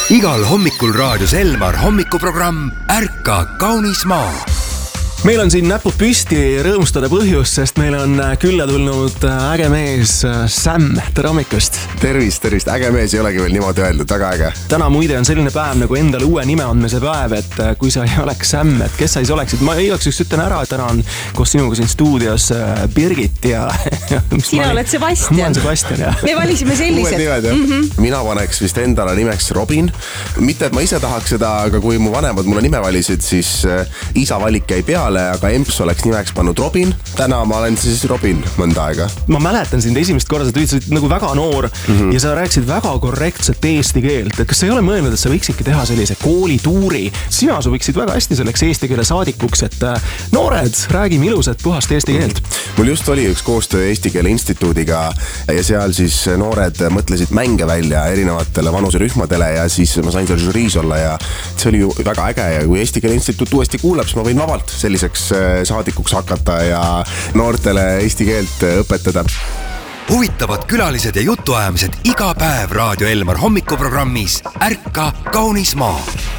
Igal hommikul raadios Elmar hommikuprogramm Ärka kaunis maa. Meil on siin näpud püsti rõõmustada põhjust, sest meil on külla tulnud äge mees Sam. Tere hommikust! Tervist! Äge mees ei olegi veel niimoodi öeldud, väga äge. Täna muide on selline päev nagu endale uue nime andmise päev, et kui sa ei oleks Sam, et kes sa siis oleksid? Ma igaks ütlen ära, et täna on koos sinuga siin stuudios Birgit ja... Sina oled Sebastian. Ma olen Sebastian, jah. Me valisime sellised. Mina paneks vist endale nimeks Robin. Mitte, et ma ise tahaks seda, aga kui mu vanemad mulle nime valisid, siis isa valik jäi peale, aga emps oleks nimeks pannud Robin. Täna ma olen siis Robin mõnda aega. Ma mäletan sind esimest korda, sa tulid nagu väga noor ja sa rääkisid väga korrektselt eesti keelt. Et kas sa ei ole mõelnud, et sa võiksidki teha sellise koolituuri? Sina su võiksid väga hästi selleks eesti keele saadikuks, et noored, räägime ilusat puhast eesti keelt. Mul just oli üks koostöö Eesti Keele Instituudiga ja seal siis noored mõtlesid mänge välja erinevatele vanuserühmadele ja siis ma sain seal žüriis olla ja see oli ju väga äge ja kui Eesti Keele Instituut uuesti kuulab, siis ma võin vabalt selliseks saadikuks hakata ja noortele eesti keelt õpetada. Huvitavad külalised ja jutuajamised iga päev Raadio Elmar hommikuprogrammis Ärka kaunis maa.